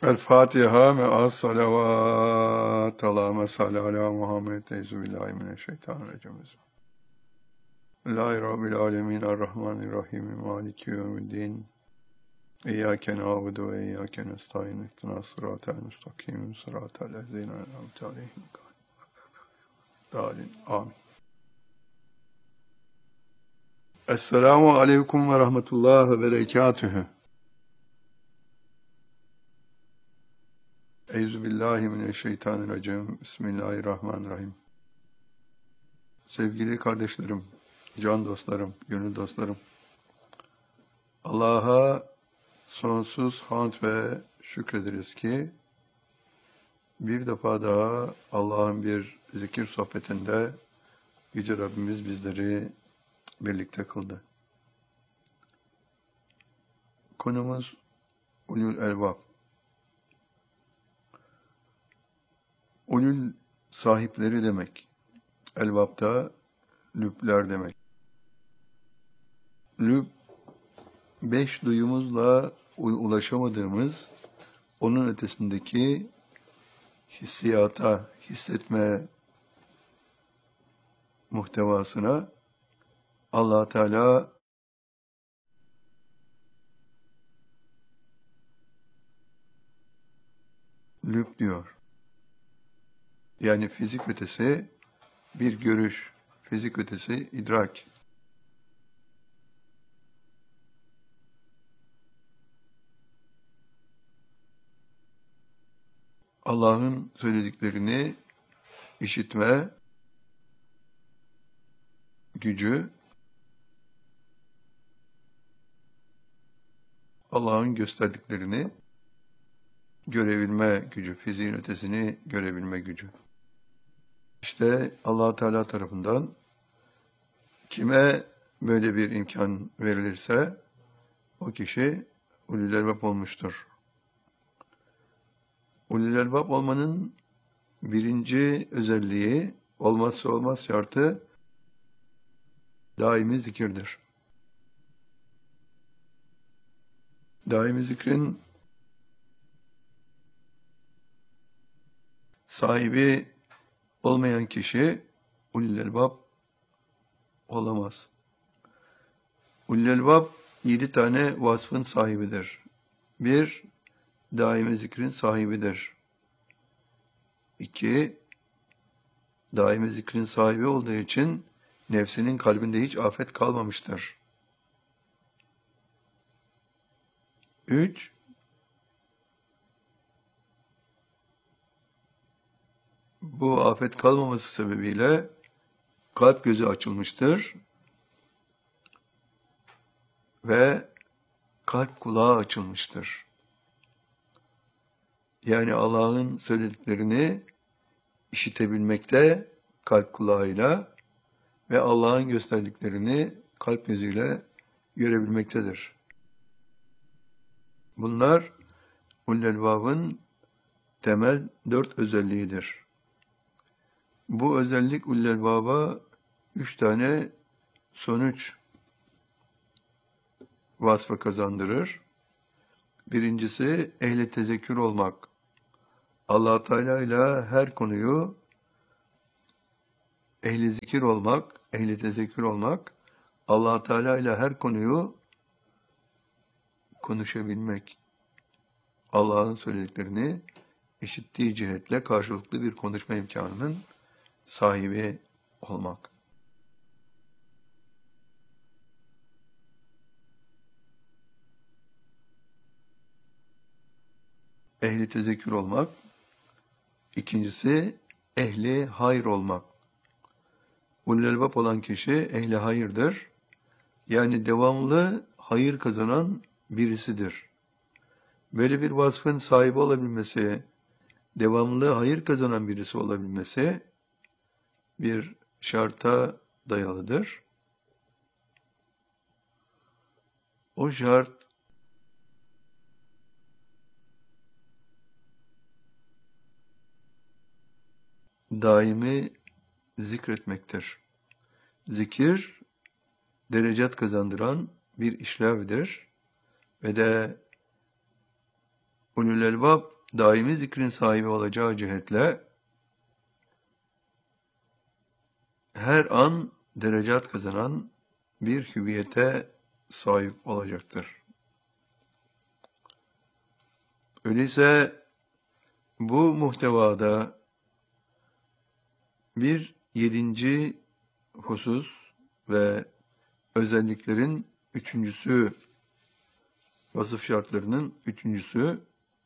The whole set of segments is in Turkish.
El Fatiha me'as salavat. Allahümme salli ala Muhammed. Euzubillahimineşşeytanirracim. Bismillahi Rabbil alemin. Errahmanirrahim. Maliki yevmiddin. İyyâke na'budu ve iyyâke nestaîn. İhdinas sıratal müstakîm. Sıratal lezîne en'amte aleyhim. Dâlin. Amin. Esselamu aleyküm ve rahmetullah ve berekatühü. Euzubillahimineşşeytanirracim. Bismillahirrahmanirrahim. Sevgili kardeşlerim, can dostlarım, gönül dostlarım, Allah'a sonsuz hamd ve şükrederiz ki bir defa daha Allah'ın bir zikir sohbetinde Yüce Rabbimiz bizleri birlikte kıldı. Konumuz ulul elbab. Ulul sahipleri demek. Elbab da lübler demek. Lüb, 5 duyumuzla ulaşamadığımız, onun ötesindeki hissiyata, hissetme muhtevasına Allah Teala lüb diyor. Yani fizik ötesi bir görüş, fizik ötesi idrak. Allah'ın söylediklerini işitme gücü, Allah'ın gösterdiklerini görebilme gücü, fiziğin ötesini görebilme gücü. İşte Allah Teala tarafından kime böyle bir imkan verilirse o kişi ulul elbab olmuştur. Ulul elbab olmanın birinci özelliği, olmazsa olmaz şartı daimi zikirdir. Daimi zikrin sahibi olmayan kişi ulul elbab olamaz. Ulul elbab 7 tane vasfın sahibidir. 1. Daimi zikrin sahibidir. 2. Daimi zikrin sahibi olduğu için nefsinin kalbinde hiç afet kalmamıştır. 3. Bu afet kalmaması sebebiyle kalp gözü açılmıştır ve kalp kulağı açılmıştır. Yani Allah'ın söylediklerini işitebilmekte kalp kulağıyla ve Allah'ın gösterdiklerini kalp gözüyle görebilmektedir. Bunlar ulul elbabın temel 4 özelliğidir. Bu özellik ulul elbaba 3 tane sonuç vasfı kazandırır. Birincisi ehli tezekkür olmak. Allah Teala ile her konuyu ehli zikir olmak, ehli tezekkür olmak, Allah Teala ile her konuyu konuşabilmek. Allah'ın söylediklerini işittiği cihetle karşılıklı bir konuşma imkanının sahibi olmak. Ehli tezekkür olmak. İkincisi ehli hayır olmak. Ulul elbab olan kişi ehli hayırdır. Yani devamlı hayır kazanan birisidir. Böyle bir vasfın sahibi olabilmesi, devamlı hayır kazanan birisi olabilmesi bir şarta dayalıdır. O şart daimi zikretmektir. Zikir, derecat kazandıran bir işlevdir ve de ulul elbab daimi zikrin sahibi olacağı cihetle her an derecat kazanan bir hüviyete sahip olacaktır. Öyleyse bu muhtevada bir 7. husus ve özelliklerin 3.'sü, vasıf şartlarının 3.'sü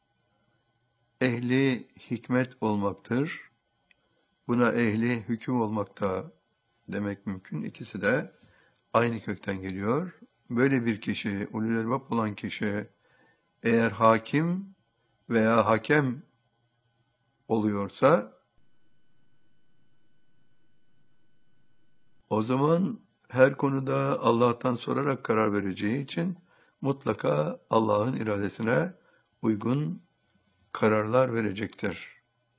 ehli hikmet olmaktır. Buna ehli hüküm olmak da demek mümkün. İkisi de aynı kökten geliyor. Böyle bir kişi, ulul elbab olan kişi eğer hakim veya hakem oluyorsa o zaman her konuda Allah'tan sorarak karar vereceği için mutlaka Allah'ın iradesine uygun kararlar verecektir.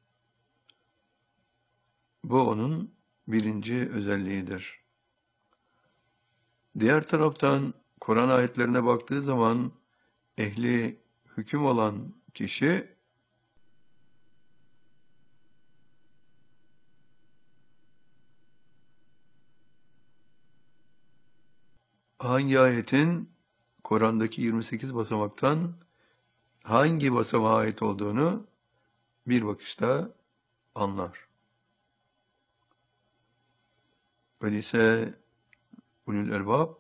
Bu onun birinci özelliğidir. Diğer taraftan Kur'an ayetlerine baktığı zaman ehli hüküm olan kişi hangi ayetin Kur'an'daki 28 basamaktan hangi basamağa ait olduğunu bir bakışta anlar. Öyleyse ulul elbab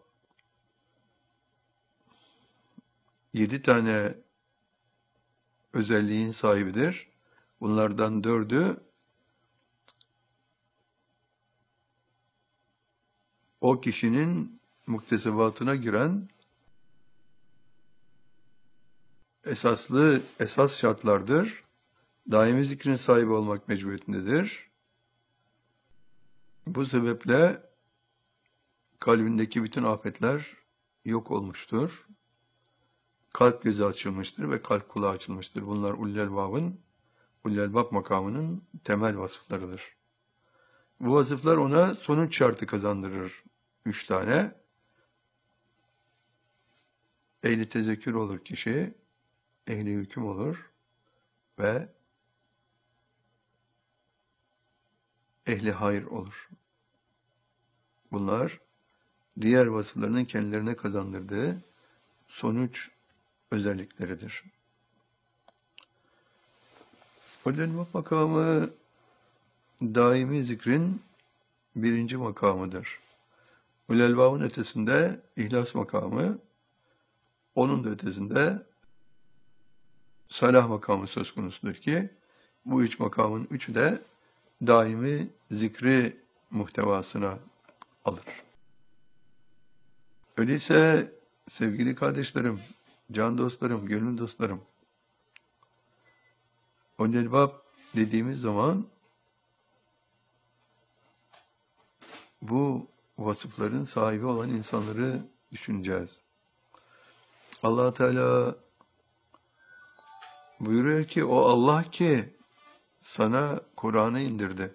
7 tane özelliğin sahibidir. Bunlardan 4'ü o kişinin muktesebatına giren esas şartlardır. Daimi zikrin sahibi olmak mecburiyetindedir. Bu sebeple kalbindeki bütün afetler yok olmuştur. Kalp gözü açılmıştır ve kalp kulağı açılmıştır. Bunlar ulul elbab makamının temel vasıflarıdır. Bu vasıflar ona sonuç şartı kazandırır. 3 tane. Ehli tezekkür olur kişi, ehli hüküm olur ve ehli hayır olur. Bunlar diğer vasıflarının kendilerine kazandırdığı sonuç özellikleridir. Ulul elbab makamı daimi zikrin 1. makamıdır. Ulul elbabın ötesinde ihlas makamı, onun da ötesinde salah makamı söz konusudur ki bu 3 makamın 3'ü de daimi zikri muhtevasına alır. Öyleyse sevgili kardeşlerim, can dostlarım, gönül dostlarım, ulul elbab dediğimiz zaman bu vasıfların sahibi olan insanları düşüneceğiz. Allah Teala buyuruyor ki o Allah ki sana Kur'an'ı indirdi.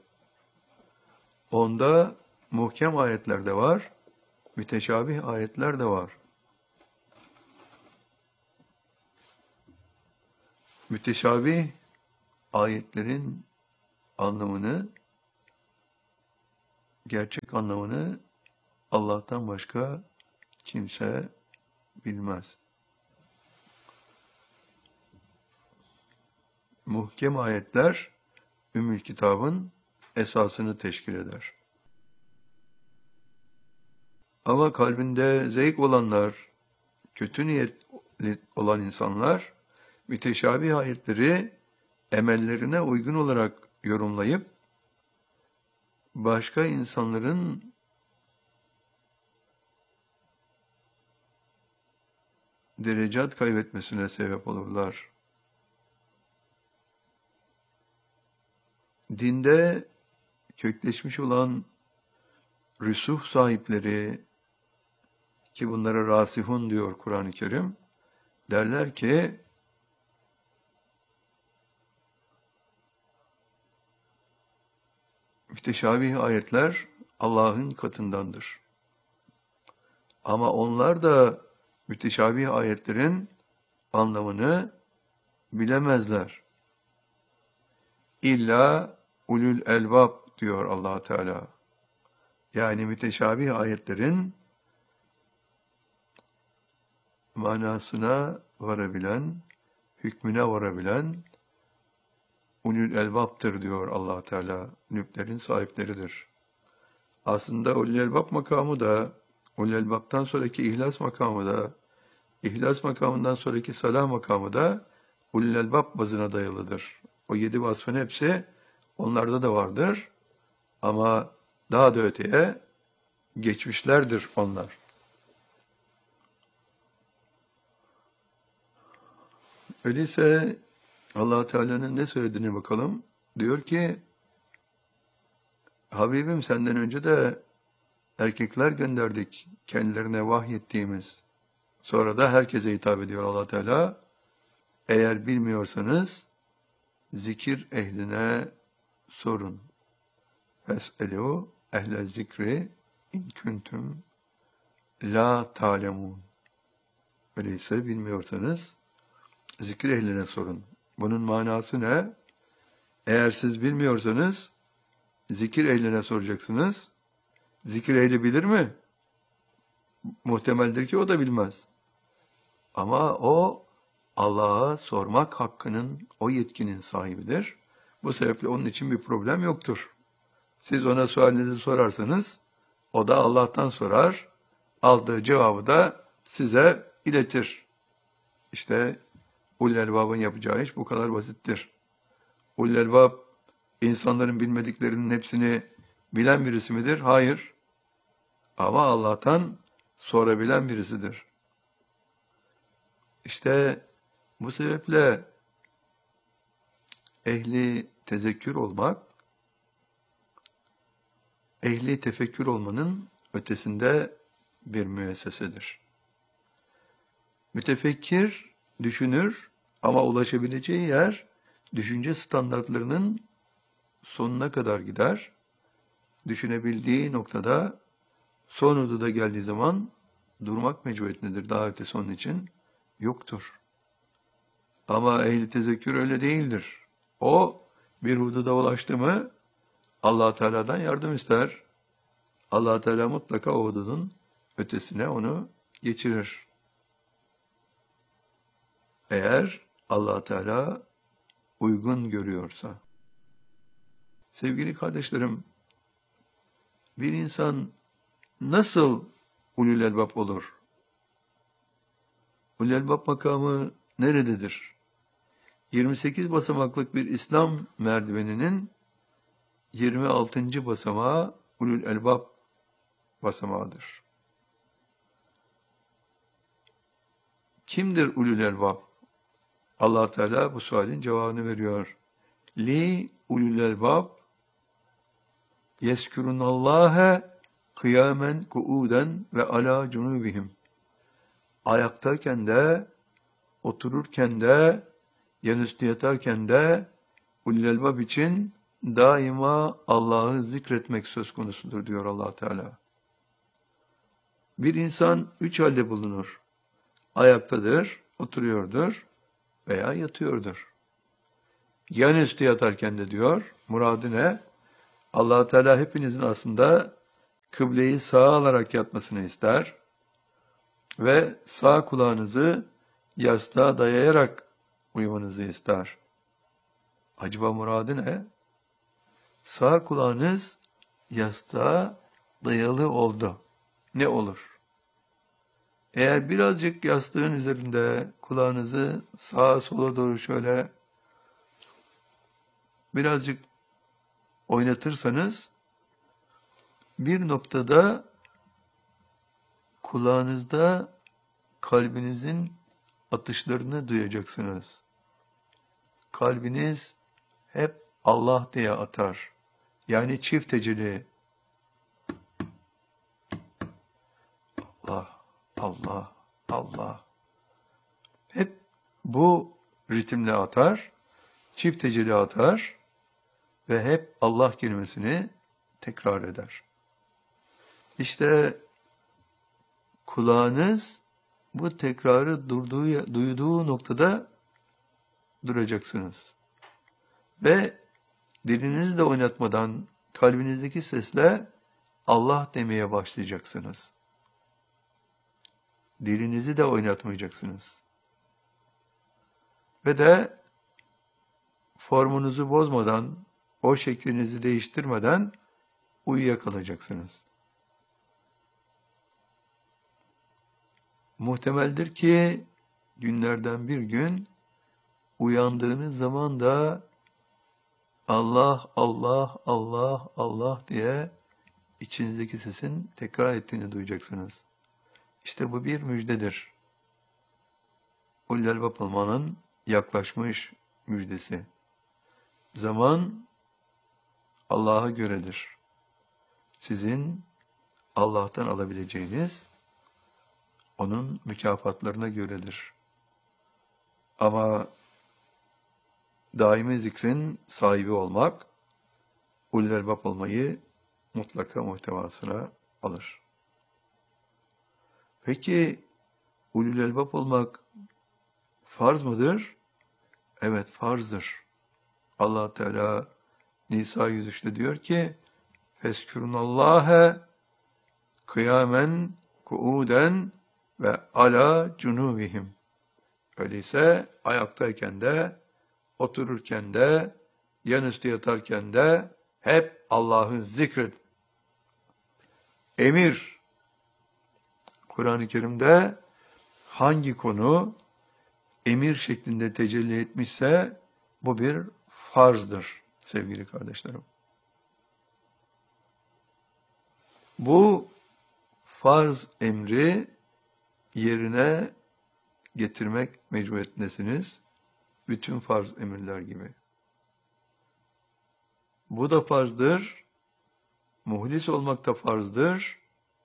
Onda muhkem ayetler de var, müteşabih ayetler de var. Müteşabih ayetlerin anlamını, gerçek anlamını Allah'tan başka kimse bilmez. Muhkem ayetler Ümmül Kitab'ın esasını teşkil eder. Ama kalbinde zevk olanlar, kötü niyetli olan insanlar müteşabih ayetleri emellerine uygun olarak yorumlayıp başka insanların derecat kaybetmesine sebep olurlar. Dinde kökleşmiş olan rüsuh sahipleri, ki bunlara rasihun diyor Kur'an-ı Kerim, derler ki müteşabih ayetler Allah'ın katındandır. Ama onlar da müteşabih ayetlerin anlamını bilemezler. İlla ulul elbab diyor Allah Teala. Yani müteşabih ayetlerin manasına varabilen, hükmüne varabilen ulul elbaptır diyor Allah Teala. Nüklerin sahipleridir. Aslında ulul elbab makamı da, ulul elbaptan sonraki ihlas makamı da, ihlas makamından sonraki salah makamı da ulul elbab bazına dayalıdır. O 7 vasfın hepsi onlarda da vardır. Ama daha da öteye geçmişlerdir onlar. Öyleyse Allah Teala'nın ne söylediğine bakalım. Diyor ki, Habibim senden önce de erkekler gönderdik kendilerine vahyettiğimiz. Sonra da herkese hitap ediyor Allah Teala. Eğer bilmiyorsanız zikir ehline sorun. Fes'elû ehle zikri in kuntum la ta'lemun. Öyleyse bilmiyorsanız zikir ehline sorun. Bunun manası ne? Eğer siz bilmiyorsanız zikir ehline soracaksınız. Zikir ehli bilir mi? Muhtemeldir ki o da bilmez. Ama o Allah'a sormak hakkının, o yetkinin sahibidir. Bu sebeple onun için bir problem yoktur. Siz ona sualinizi sorarsanız, o da Allah'tan sorar, aldığı cevabı da size iletir. İşte ulul elbabın yapacağı iş bu kadar basittir. Ulul elbab, insanların bilmediklerinin hepsini bilen birisi midir? Hayır. Ama Allah'tan sorabilen birisidir. İşte bu sebeple ehli tezekkür olmak, ehli tefekkür olmanın ötesinde bir müessesedir. Mütefekkir düşünür ama ulaşabileceği yer düşünce standartlarının sonuna kadar gider. Düşünebildiği noktada son hududa geldiği zaman durmak mecburiyetindedir. Daha ötesi onun için yoktur. Ama ehli tezekkür öyle değildir. O bir hududa ulaştı mı Allah Teala'dan yardım ister. Allah Teala mutlaka o hududun ötesine onu geçirir. Eğer Allah Teala uygun görüyorsa. Sevgili kardeşlerim, bir insan nasıl ulul elbab olur? Ulul elbab makamı nerededir? 28 basamaklık bir İslam merdiveninin 26. basamağı ulul elbab basamağıdır. Kimdir ulul elbab? Allah Teala bu sualin cevabını veriyor. Li ulul elbab yeskurunallâhe kıyamen kuuden ve ala cunubihim. Ayaktayken de, otururken de, yanüstü yatarken de ulul elbab için daima Allah'ı zikretmek söz konusudur diyor Allah Teala. Bir insan 3 halde bulunur. Ayaktadır, oturuyordur veya yatıyordur. Yanüstü yatarken de diyor, muradı ne? Allah Teala hepinizin aslında kıbleyi sağa alarak yatmasını ister ve sağ kulağınızı yastığa dayayarak uyumanızı ister. Acaba muradı ne? Sağ kulağınız yastığa dayalı oldu. Ne olur? Eğer birazcık yastığın üzerinde kulağınızı sağa sola doğru şöyle birazcık oynatırsanız bir noktada kulağınızda kalbinizin atışlarını duyacaksınız. Kalbiniz hep Allah diye atar. Yani çift heceli. Allah, Allah, Allah. Hep bu ritimle atar, çift heceli atar ve hep Allah kelimesini tekrar eder. İşte kulağınız bu tekrarı duyduğu noktada duracaksınız. Ve dilinizi de oynatmadan kalbinizdeki sesle Allah demeye başlayacaksınız. Dilinizi de oynatmayacaksınız. Ve de formunuzu bozmadan, o şeklinizi değiştirmeden uyuyakalayacaksınız. Muhtemeldir ki günlerden bir gün uyandığınız zaman da Allah, Allah, Allah, Allah diye içinizdeki sesin tekrar ettiğini duyacaksınız. İşte bu bir müjdedir. Ulul Albab olmanın yaklaşmış müjdesi. Zaman Allah'a göredir. Sizin Allah'tan alabileceğiniz onun mükafatlarına göredir. Ama daimi zikrin sahibi olmak, ulul albab olmayı mutlaka muhtevasına alır. Peki ulul albab olmak farz mıdır? Evet, farzdır. Allah Teala Nisa 103'te diyor ki: "Fezkurunallâhe kıyamen kuuden ve ala cunubihim." Öyleyse ayaktayken de, otururken de, yanüstü yatarken de hep Allah'ı zikret. Emir. Kur'an-ı Kerim'de hangi konu emir şeklinde tecelli etmişse bu bir farzdır sevgili kardeşlerim. Bu farz emri yerine getirmek mecburiyetindesiniz. Bütün farz emirler gibi. Bu da farzdır. Muhlis olmak da farzdır.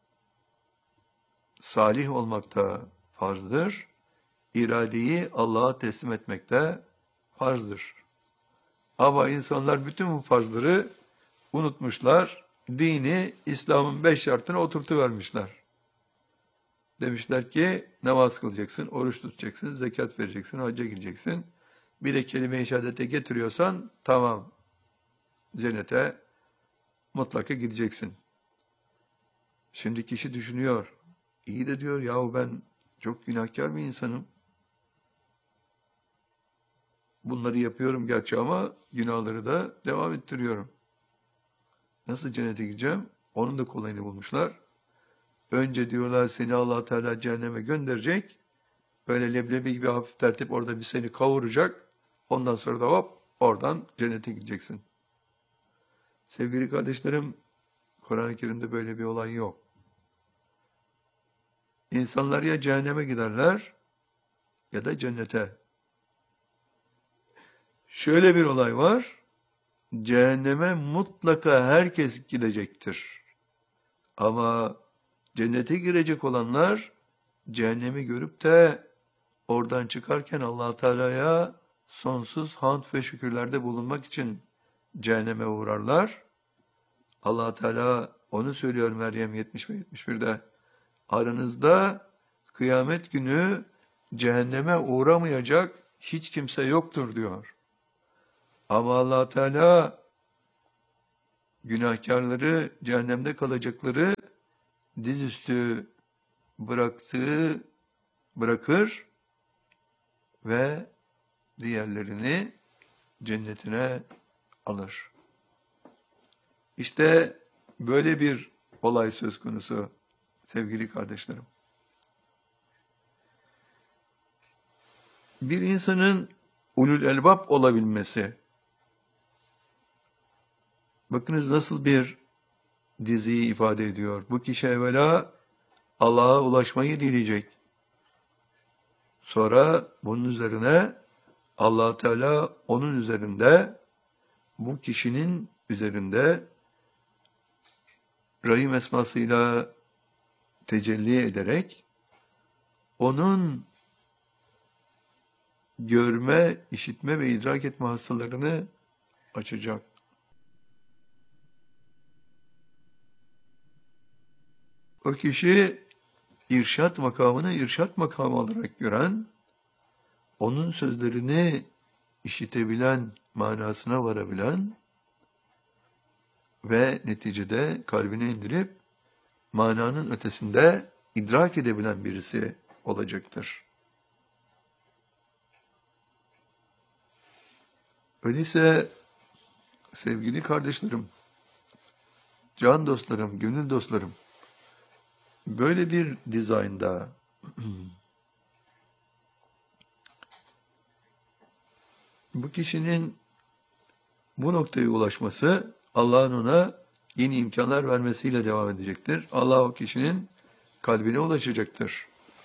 Salih olmak da farzdır. İradeyi Allah'a teslim etmek de farzdır. Ama insanlar bütün bu farzları unutmuşlar. Dini, İslam'ın 5 şartına oturtuvermişler. Demişler ki namaz kılacaksın, oruç tutacaksın, zekat vereceksin, hacca gideceksin. Bir de kelime-i şehadete getiriyorsan tamam, cennete mutlaka gideceksin. Şimdi kişi düşünüyor. İyi de diyor, yahu ben çok günahkar bir insanım. Bunları yapıyorum gerçi ama günahları da devam ettiriyorum. Nasıl cennete gideceğim? Onun da kolayını bulmuşlar. Önce diyorlar seni Allah Teala cehenneme gönderecek. Böyle leblebi gibi hafif tertip orada bir seni kavuracak. Ondan sonra da hop oradan cennete gideceksin. Sevgili kardeşlerim, Kur'an-ı Kerim'de böyle bir olay yok. İnsanlar ya cehenneme giderler ya da cennete. Şöyle bir olay var. Cehenneme mutlaka herkes gidecektir. Ama cennete girecek olanlar cehennemi görüp de oradan çıkarken Allah Teala'ya sonsuz hamd ve şükürlerde bulunmak için cehenneme uğrarlar. Allah Teala onu söylüyor Meryem 70 ve 71'de. Aranızda kıyamet günü cehenneme uğramayacak hiç kimse yoktur diyor. Ama Allah Teala günahkarları, cehennemde kalacakları dizüstü bırakır ve diğerlerini cennetine alır. İşte böyle bir olay söz konusu sevgili kardeşlerim. Bir insanın ulul elbab olabilmesi, bakınız nasıl bir diziyi ifade ediyor. Bu kişi evvela Allah'a ulaşmayı dileyecek. Sonra bunun üzerine Allah Teala onun üzerinde, bu kişinin üzerinde Rahim esmasıyla tecelli ederek onun görme, işitme ve idrak etme hastalarını açacak. O kişi irşat makamını irşat makamı olarak gören, onun sözlerini işitebilen, manasına varabilen ve neticede kalbine indirip mananın ötesinde idrak edebilen birisi olacaktır. Öyleyse sevgili kardeşlerim, can dostlarım, gönül dostlarım, böyle bir dizaynda bu kişinin bu noktaya ulaşması Allah'ın ona yeni imkanlar vermesiyle devam edecektir. Allah o kişinin kalbine ulaşacaktır.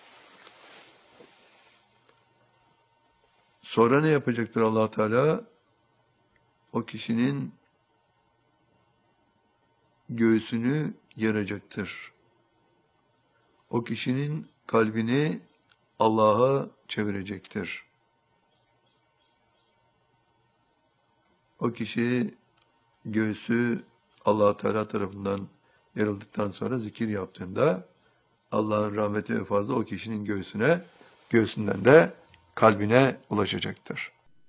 Sonra ne yapacaktır Allah Teala? O kişinin göğsünü yaracaktır. O kişinin kalbini Allah'a çevirecektir. O kişi göğsü Allah Teala tarafından yarıldıktan sonra zikir yaptığında Allah'ın rahmeti ve fazla o kişinin göğsünden de kalbine ulaşacaktır.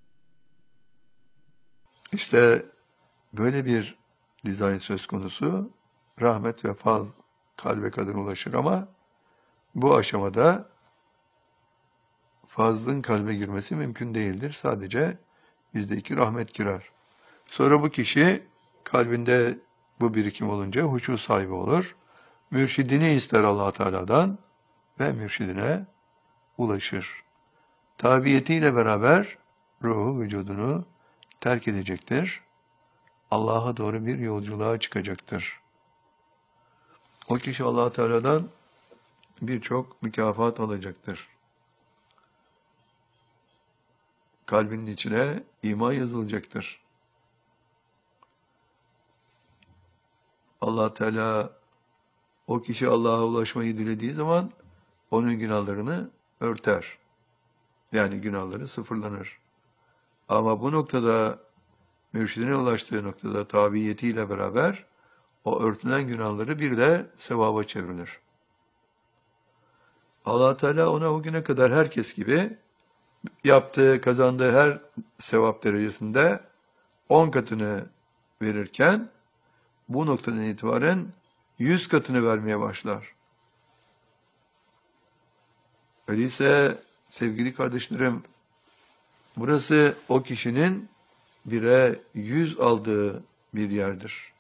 İşte böyle bir dizayn söz konusu, rahmet ve faz kalbe kadar ulaşır ama bu aşamada fazlın kalbe girmesi mümkün değildir. Sadece %2 rahmet girer. Sonra bu kişi kalbinde bu birikim olunca huşu sahibi olur. Mürşidini ister Allah Teala'dan ve mürşidine ulaşır. Tabiyetiyle beraber ruhu vücudunu terk edecektir. Allah'a doğru bir yolculuğa çıkacaktır. O kişi Allah Teala'dan birçok mükafat alacaktır. Kalbinin içine iman yazılacaktır. Allah Teala o kişi Allah'a ulaşmayı dilediği zaman onun günahlarını örter. Yani günahları sıfırlanır. Ama bu noktada mürşidine ulaştığı noktada tabiyetiyle beraber o örtülen günahları bir de sevaba çevrilir. Allah Teala ona o güne kadar herkes gibi yaptığı, kazandığı her sevap derecesinde 10 katını verirken bu noktadan itibaren 100 katını vermeye başlar. Öyleyse sevgili kardeşlerim, burası o kişinin 1'e 100 aldığı bir yerdir.